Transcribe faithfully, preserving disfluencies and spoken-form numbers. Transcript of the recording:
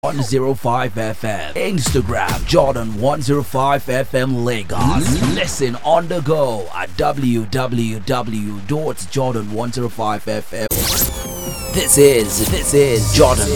one oh five F M. Instagram Jordan one oh five F M Lagos. Listen on the go at w w w dot jordan one oh five f m. This is this is Jordan